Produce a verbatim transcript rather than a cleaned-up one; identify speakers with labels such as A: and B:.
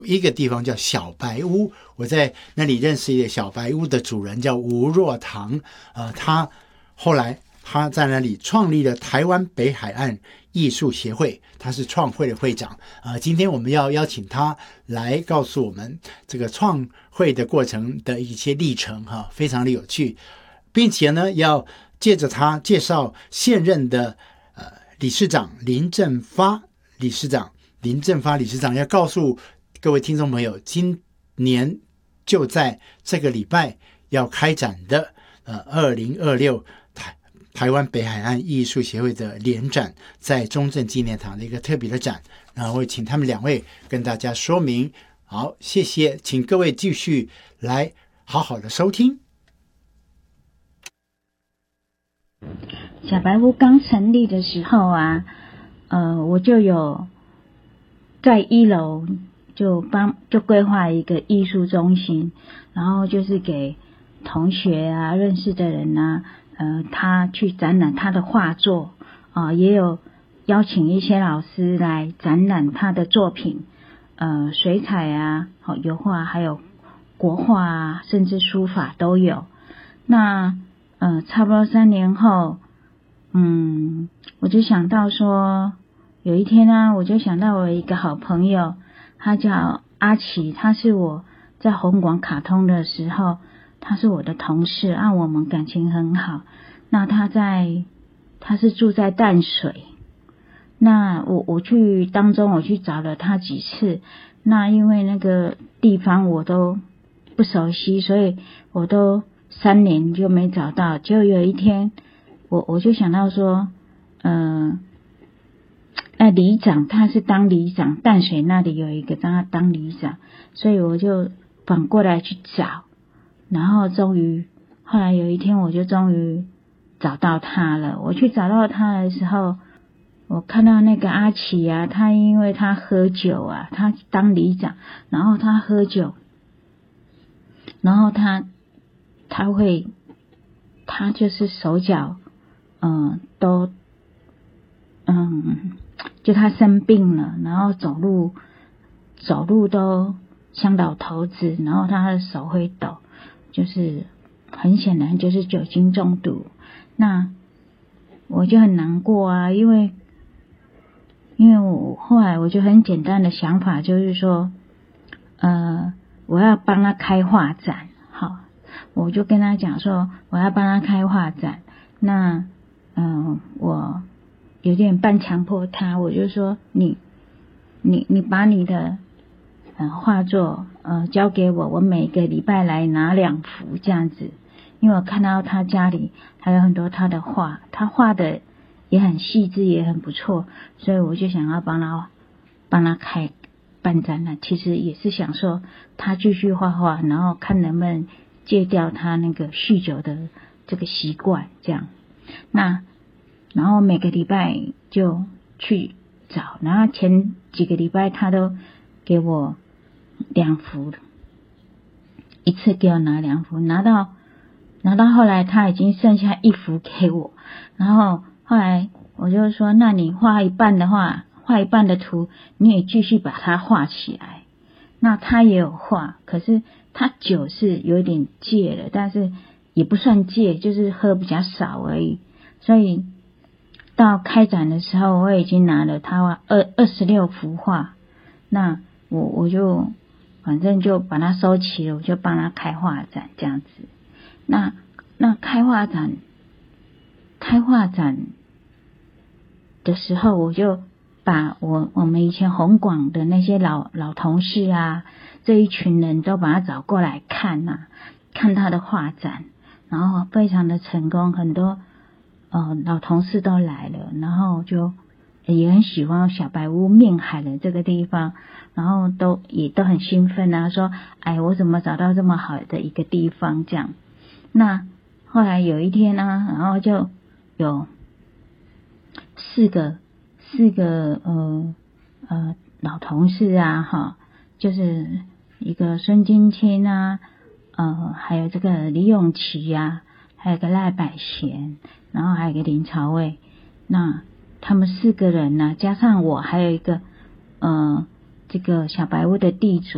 A: 一个地方叫小白屋，我在那里认识一个小白屋的主人叫吴若堂，呃，他后来他在那里创立了台湾北海岸艺术协会，他是创会的会长。呃，今天我们要邀请他来告诉我们这个创会的过程的一些历程，哈，非常的有趣，并且呢，要借着他介绍现任的呃理事长林正发理事长，林正发理事长要告诉各位听众朋友，今年就在这个礼拜要开展的呃二零二六台台湾北海岸艺术协会的联展，在中正纪念堂的一个特别的展，然后会请他们两位跟大家说明。好，谢谢，请各位继续来好好的收听。
B: 小白屋刚成立的时候啊，呃，我就有在一楼就帮就规划一个艺术中心，然后就是给同学啊、认识的人啊，呃，他去展览他的画作啊、呃，也有邀请一些老师来展览他的作品，呃，水彩啊、好油画，还有国画啊，甚至书法都有。那呃，差不多三年后，嗯，我就想到说，有一天呢、啊，我就想到我一个好朋友，他叫阿奇，他是我在红广卡通的时候，他是我的同事，啊，我们感情很好。那他在，他是住在淡水，那我我去当中我去找了他几次，那因为那个地方我都不熟悉，所以我都三年就没找到。结果有一天，我我就想到说，嗯、呃，哎，里长他是当里长，淡水那里有一个让他当里长，所以我就反过来去找，然后终于后来有一天我就终于找到他了。我去找到他的时候，我看到那个阿奇啊，他因为他喝酒啊，他当里长，然后他喝酒，然后他他会他就是手脚嗯都嗯就他生病了，然后走路走路都像老头子，然后他的手会抖，就是很显然就是酒精中毒。那我就很难过啊，因为因为我后来我就很简单的想法，就是说呃我要帮他开画展，好，我就跟他讲说我要帮他开画展。那嗯、呃、我有点半强迫他，我就说你你你把你的呃画作呃交给我，我每个礼拜来拿两幅这样子。因为我看到他家里还有很多他的画，他画的也很细致，也很不错，所以我就想要帮他帮他开办展览，其实也是想说他继续画画，然后看能不能戒掉他那个酗酒的这个习惯这样。那然后每个礼拜就去找，然后前几个礼拜他都给我两幅，一次给我拿两幅，拿到拿到后来他已经剩下一幅给我，然后后来我就说那你画一半的话，画一半的图你也继续把它画起来。那他也有画，可是他酒是有一点戒了，但是也不算戒，就是喝比较少而已。所以到开展的时候我已经拿了他二二十六幅画，那我我就反正就把它收齐了，我就帮他开画展这样子。那那开画展开画展的时候，我就把我我们以前红广的那些老老同事啊，这一群人都把他找过来看啊，看他的画展，然后非常的成功，很多呃老同事都来了，然后就也很喜欢小白屋面海的这个地方，然后都也都很兴奋啊，说哎我怎么找到这么好的一个地方这样。那后来有一天呢、啊，然后就有四个四个呃呃老同事啊，哈，就是一个孙金清啊，呃，还有这个李永琪啊，还有个赖百贤，然后还有个林朝伟。那他们四个人呢、啊，加上我，还有一个呃这个小白屋的地主。